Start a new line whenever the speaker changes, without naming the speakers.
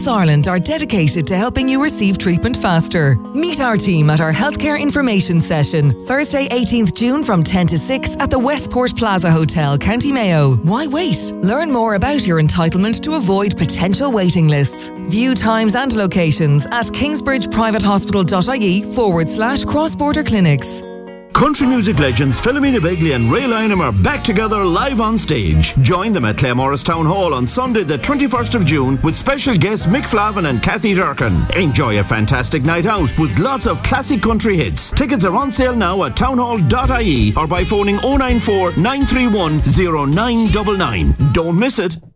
across Ireland are dedicated to helping you receive treatment faster. Meet our team at our healthcare information session, Thursday 18th June from 10 to 6 at the Westport Plaza Hotel, County Mayo. Why wait? Learn more about your entitlement to avoid potential waiting lists. View times and locations at kingsbridgeprivatehospital.ie/cross-border clinics.
Country music legends Philomena Begley and Ray Lynham are back together live on stage. Join them at Claremorris Town Hall on Sunday the 21st of June with special guests Mick Flavin and Kathy Durkin. Enjoy a fantastic night out with lots of classic country hits. Tickets are on sale now at townhall.ie or by phoning 094 931 0999. Don't miss it.